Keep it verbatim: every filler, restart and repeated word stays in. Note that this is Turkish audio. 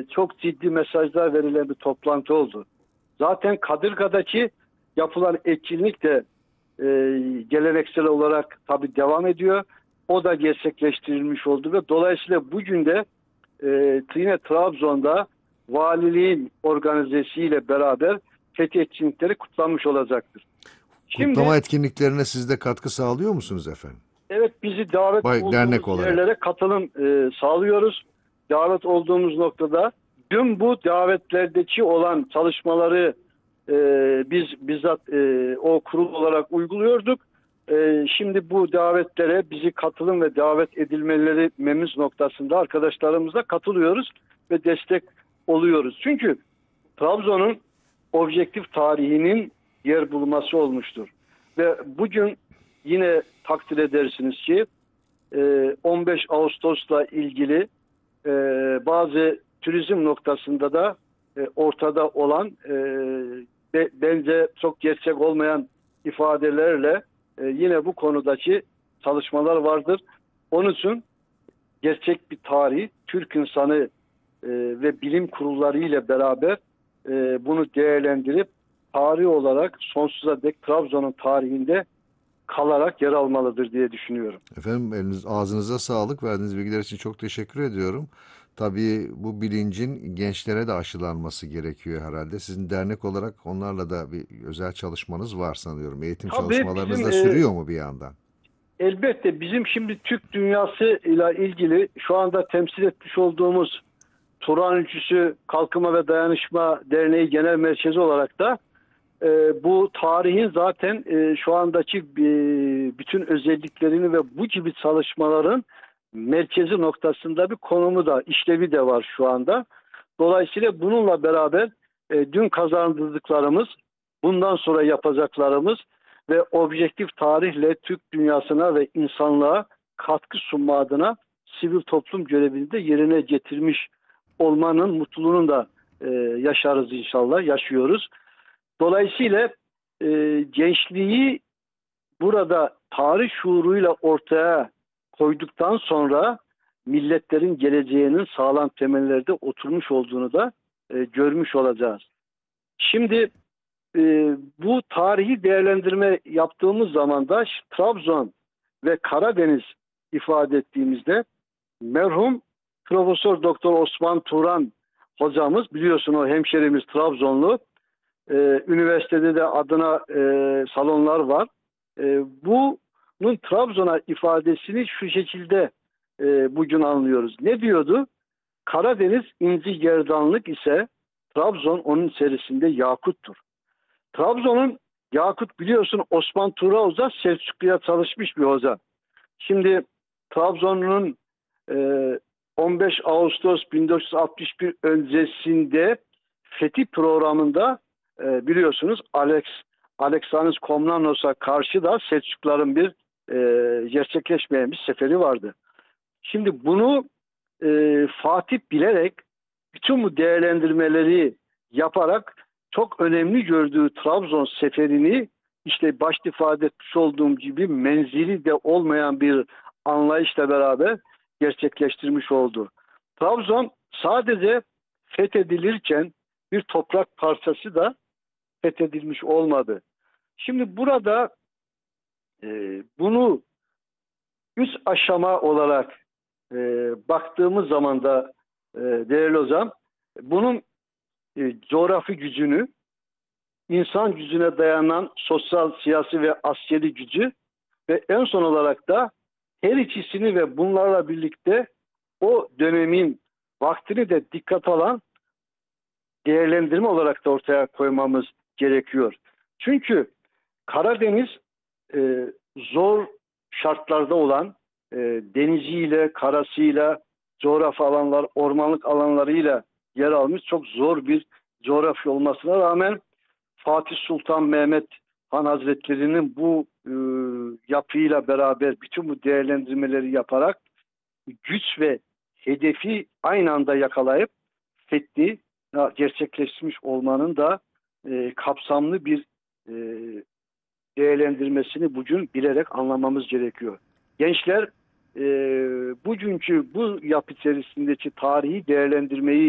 çok ciddi mesajlar verilen bir toplantı oldu. Zaten Kadırga'daki yapılan etkinlik de e, geleneksel olarak tabii devam ediyor. O da gerçekleştirilmiş oldu ve dolayısıyla bugün de e, yine Trabzon'da valiliğin organizesiyle beraber fethi etkinlikleri kutlanmış olacaktır. Kutlama Şimdi etkinliklerine siz de katkı sağlıyor musunuz efendim? evet, bizi davet Bay, dernek olduğumuz olarak. yerlere katılım e, sağlıyoruz. Davet olduğumuz noktada dün bu davetlerdeki olan çalışmaları e, biz bizzat e, o kurul olarak uyguluyorduk. E, şimdi bu davetlere bizi katılım ve davet edilmeleri memiz noktasında arkadaşlarımızla katılıyoruz ve destek oluyoruz. Çünkü Trabzon'un objektif tarihinin yer bulması olmuştur. Ve bugün yine takdir edersiniz ki on beş Ağustos'la ilgili bazı turizm noktasında da ortada olan bence çok gerçek olmayan ifadelerle yine bu konudaki çalışmalar vardır. Onun için gerçek bir tarih, Türk insanı ve bilim kurulları ile beraber bunu değerlendirip tarih olarak sonsuza dek Trabzon'un tarihinde kalarak yer almalıdır diye düşünüyorum. Efendim eliniz ağzınıza sağlık. Verdiğiniz bilgiler için çok teşekkür ediyorum. Tabii bu bilincin gençlere de aşılanması gerekiyor herhalde. Sizin dernek olarak onlarla da bir özel çalışmanız var sanıyorum. Eğitim Tabii çalışmalarınız bizim da e, sürüyor mu bir yandan? elbette bizim şimdi Türk dünyası ile ilgili şu anda temsil etmiş olduğumuz Turan Ülküsü Kalkınma ve Dayanışma Derneği Genel Merkezi olarak da e, bu tarihin zaten e, şu andaki e, bütün özelliklerini ve bu gibi çalışmaların merkezi noktasında bir konumu da, işlevi de var şu anda. Dolayısıyla bununla beraber e, dün kazandırdıklarımız, bundan sonra yapacaklarımız ve objektif tarihle Türk dünyasına ve insanlığa katkı sunma adına sivil toplum görevini de yerine getirmiş olmanın mutluluğunu da e, yaşarız inşallah, yaşıyoruz. Dolayısıyla e, gençliği burada tarih şuuruyla ortaya koyduktan sonra milletlerin geleceğinin sağlam temellerde oturmuş olduğunu da e, görmüş olacağız. Şimdi e, bu tarihi değerlendirme yaptığımız zaman da Trabzon ve Karadeniz ifade ettiğimizde merhum Profesör Doktor Osman Turan hocamız, biliyorsun o hemşerimiz Trabzonlu. Ee, üniversitede de adına e, salonlar var. E, bunun Trabzon'a ifadesini şu şekilde e, bugün anlıyoruz. Ne diyordu? Karadeniz inci gerdanlık ise Trabzon onun içerisinde yakuttur. Trabzon'un yakut, biliyorsun Osman Turan Hoca Selçuklu'ya çalışmış bir hoca. Şimdi Trabzon'un e, on beş Ağustos bin dört yüz altmış bir öncesinde Fethi programında e, biliyorsunuz Alex Alexander Komnenos'a karşı da Selçukluların bir e, gerçekleşmeyen bir seferi vardı. Şimdi bunu e, Fatih bilerek bütün bu değerlendirmeleri yaparak çok önemli gördüğü Trabzon seferini işte başta ifade etmiş olduğum gibi menzili de olmayan bir anlayışla beraber gerçekleştirmiş oldu. Trabzon sadece fethedilirken bir toprak parçası da fethedilmiş olmadı. Şimdi burada e, bunu üst aşama olarak e, baktığımız zaman da e, değerli hocam, bunun e, coğrafi gücünü, insan gücüne dayanan sosyal, siyasi ve askeri gücü ve en son olarak da her ikisini ve bunlarla birlikte o dönemin vaktini de dikkat alan değerlendirme olarak da ortaya koymamız gerekiyor. Çünkü Karadeniz e, zor şartlarda olan e, deniziyle, karasıyla, coğrafi alanlar, ormanlık alanlarıyla yer almış çok zor bir coğrafya olmasına rağmen Fatih Sultan Mehmet Han Hazretleri'nin bu e, yapıyla beraber bütün bu değerlendirmeleri yaparak güç ve hedefi aynı anda yakalayıp fethi gerçekleştirmiş olmanın da e, kapsamlı bir e, değerlendirmesini bugün bilerek anlamamız gerekiyor. Gençler e, bugünkü bu yapı içerisindeki tarihi değerlendirmeyi